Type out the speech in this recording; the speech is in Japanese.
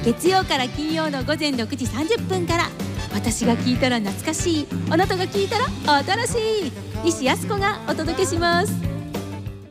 月曜から金曜の午前6時30分から。私が聞いたら懐かしい、あなたが聞いたら新しい、西安子がお届けします。